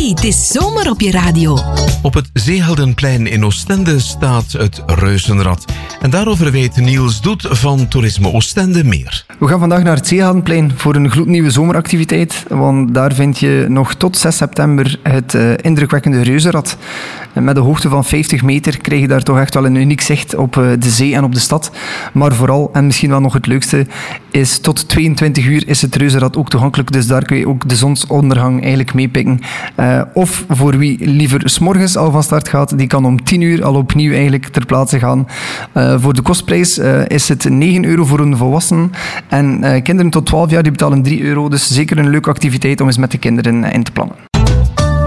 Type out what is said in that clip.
Hey, het is zomer op je radio. Op het Zeeheldenplein in Oostende staat het Reuzenrad. En daarover weet Niels Doet van Toerisme Oostende meer. We gaan vandaag naar het Zeeheldenplein voor een gloednieuwe zomeractiviteit. Want daar vind je nog tot 6 september het indrukwekkende Reuzenrad. Met een hoogte van 50 meter krijg je daar toch echt wel een uniek zicht op de zee en op de stad. Maar vooral, en misschien wel nog het leukste, is tot 22 uur is het Reuzenrad ook toegankelijk. Dus daar kun je ook de zonsondergang eigenlijk meepikken. Of voor wie liever 's morgens al van start gaat, die kan om 10 uur al opnieuw eigenlijk ter plaatse gaan. Voor de kostprijs is het €9 voor een volwassene. En kinderen tot 12 jaar die betalen €3. Dus zeker een leuke activiteit om eens met de kinderen in te plannen.